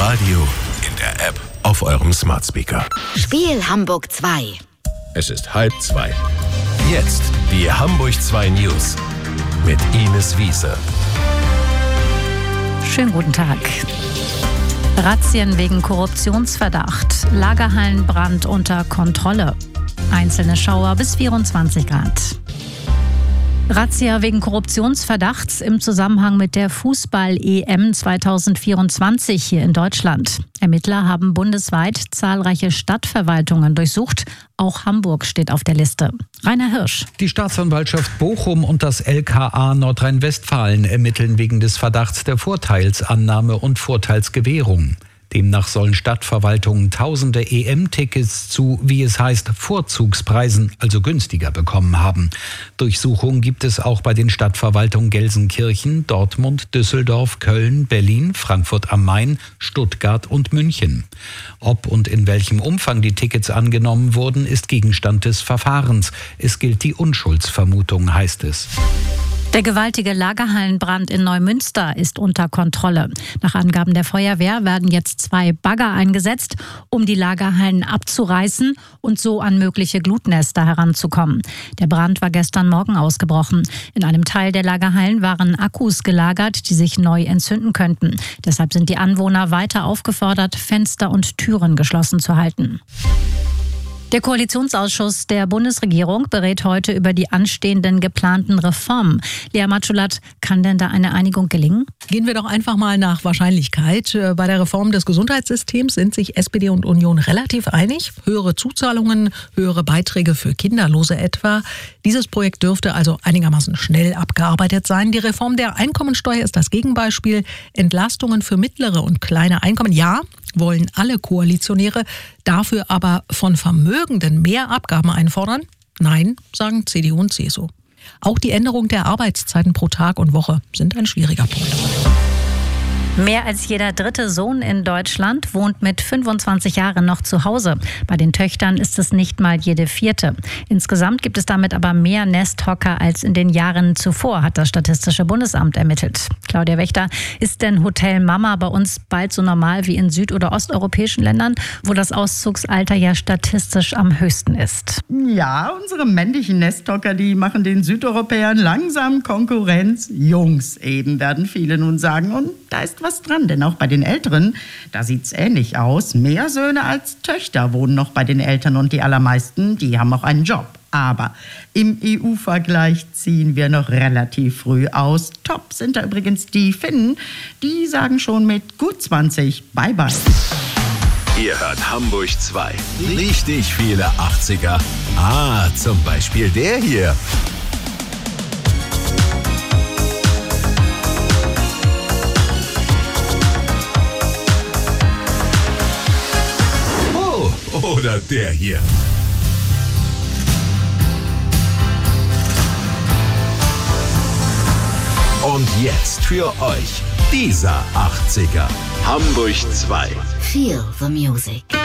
Radio, in der App, auf eurem Smart Speaker. Spiel Hamburg 2. Es ist 1:30. Jetzt die Hamburg 2 News mit Ines Wiese. Schönen guten Tag. Razzien wegen Korruptionsverdacht. Lagerhallenbrand unter Kontrolle. Einzelne Schauer bis 24 Grad. Razzia wegen Korruptionsverdachts im Zusammenhang mit der Fußball-EM 2024 hier in Deutschland. Ermittler haben bundesweit zahlreiche Stadtverwaltungen durchsucht. Auch Hamburg steht auf der Liste. Rainer Hirsch. Die Staatsanwaltschaft Bochum und das LKA Nordrhein-Westfalen ermitteln wegen des Verdachts der Vorteilsannahme und Vorteilsgewährung. Demnach sollen Stadtverwaltungen tausende EM-Tickets zu, wie es heißt, Vorzugspreisen, also günstiger bekommen haben. Durchsuchungen gibt es auch bei den Stadtverwaltungen Gelsenkirchen, Dortmund, Düsseldorf, Köln, Berlin, Frankfurt am Main, Stuttgart und München. Ob und in welchem Umfang die Tickets angenommen wurden, ist Gegenstand des Verfahrens. Es gilt die Unschuldsvermutung, heißt es. Der gewaltige Lagerhallenbrand in Neumünster ist unter Kontrolle. Nach Angaben der Feuerwehr werden jetzt 2 Bagger eingesetzt, um die Lagerhallen abzureißen und so an mögliche Glutnester heranzukommen. Der Brand war gestern Morgen ausgebrochen. In einem Teil der Lagerhallen waren Akkus gelagert, die sich neu entzünden könnten. Deshalb sind die Anwohner weiter aufgefordert, Fenster und Türen geschlossen zu halten. Der Koalitionsausschuss der Bundesregierung berät heute über die anstehenden geplanten Reformen. Lea Matschulat, kann denn da eine Einigung gelingen? Gehen wir doch einfach mal nach Wahrscheinlichkeit. Bei der Reform des Gesundheitssystems sind sich SPD und Union relativ einig. Höhere Zuzahlungen, höhere Beiträge für Kinderlose etwa. Dieses Projekt dürfte also einigermaßen schnell abgearbeitet sein. Die Reform der Einkommensteuer ist das Gegenbeispiel. Entlastungen für mittlere und kleine Einkommen, ja, wollen alle Koalitionäre, dafür aber von Vermögenden mehr Abgaben einfordern? Nein, sagen CDU und CSU. Auch die Änderung der Arbeitszeiten pro Tag und Woche sind ein schwieriger Punkt. Mehr als jeder dritte Sohn in Deutschland wohnt mit 25 Jahren noch zu Hause. Bei den Töchtern ist es nicht mal jede vierte. Insgesamt gibt es damit aber mehr Nesthocker als in den Jahren zuvor, hat das Statistische Bundesamt ermittelt. Claudia Wächter, ist denn Hotel Mama bei uns bald so normal wie in süd- oder osteuropäischen Ländern, wo das Auszugsalter ja statistisch am höchsten ist? Ja, unsere männlichen Nesthocker, die machen den Südeuropäern langsam Konkurrenz. Jungs eben, werden viele nun sagen. Und da ist was dran, denn auch bei den Älteren, da sieht's ähnlich aus. Mehr Söhne als Töchter wohnen noch bei den Eltern und die allermeisten, die haben auch einen Job. Aber im EU-Vergleich ziehen wir noch relativ früh aus. Top sind da übrigens die Finnen, die sagen schon mit gut 20 Bye-bye. Ihr hört Hamburg 2. Richtig viele 80er. Zum Beispiel der hier. Oder der hier. Und jetzt für euch dieser 80er. Hamburg 2. Feel the music.